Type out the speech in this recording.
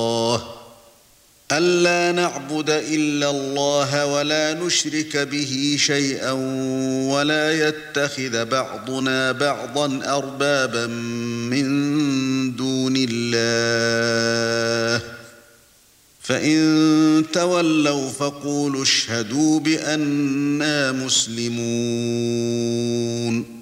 أَلَّا نَعْبُدَ إِلَّا اللَّهَ وَلَا نُشْرِكَ بِهِ شَيْئًا وَلَا يَتَّخِذَ بَعْضُنَا بَعْضًا أَرْبَابًا مِّن دُونِ اللَّهِ فَإِن تَوَلَّوْا فَقُولُوا اشْهَدُوا بِأَنَّا مُسْلِمُونَ